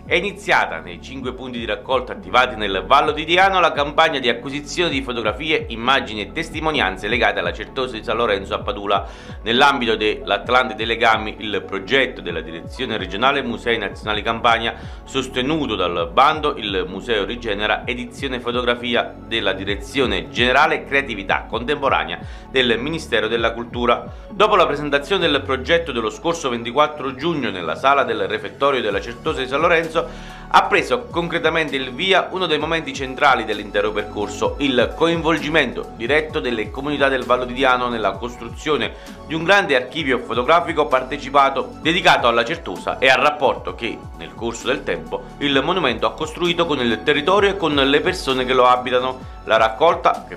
È iniziata nei 5 punti di raccolta attivati nel Vallo di Diano la campagna di acquisizione di fotografie, immagini e testimonianze legate alla Certosa di San Lorenzo a Padula. Nell'ambito dell'Atlante dei Legami, il progetto della Direzione Regionale Musei Nazionali Campania, sostenuto dal bando Il Museo Rigenera, edizione fotografia della Direzione Generale Creatività Contemporanea del Ministero della Cultura. Dopo la presentazione del progetto dello scorso 24 giugno nella sala del refettorio della Certosa di San Lorenzo, ha preso concretamente il via uno dei momenti centrali dell'intero percorso: il coinvolgimento diretto delle comunità del Vallo di Diano nella costruzione di un grande archivio fotografico partecipato dedicato alla Certosa e al rapporto che, nel corso del tempo, il monumento ha costruito con il territorio e con le persone che lo abitano. La raccolta, che